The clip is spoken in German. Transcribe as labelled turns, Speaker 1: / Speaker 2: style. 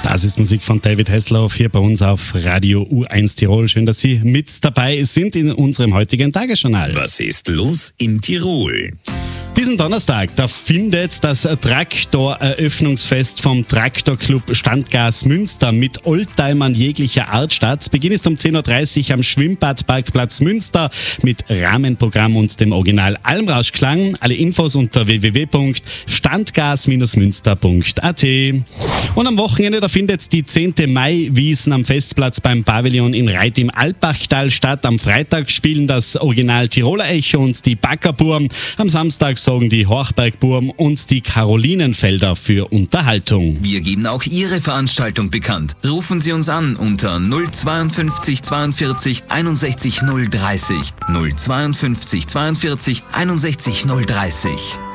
Speaker 1: Das ist Musik von David Hasselhoff hier bei uns auf Radio U1 Tirol. Schön, dass Sie mit dabei sind in unserem heutigen Tagesjournal.
Speaker 2: Was ist los in Tirol?
Speaker 1: Diesen Donnerstag, da findet das Traktor-Eröffnungsfest vom Traktorclub Standgas Münster mit Oldtimern jeglicher Art statt. Beginn ist um 10.30 Uhr am Schwimmbadparkplatz Münster mit Rahmenprogramm und dem Original Almrauschklang. Alle Infos unter www.standgas-münster.at. Und am Wochenende, da findet die 10. Mai-Wiesn am Festplatz beim Pavillon in Reit im Alpbachtal statt. Am Freitag spielen das Original Tiroler Echo und die Backerburm. Am Samstag sorgen die Horchbergburm und die Karolinenfelder für Unterhaltung.
Speaker 3: Wir geben auch Ihre Veranstaltung bekannt. Rufen Sie uns an unter 052 42 61 030. 052 42 61 030.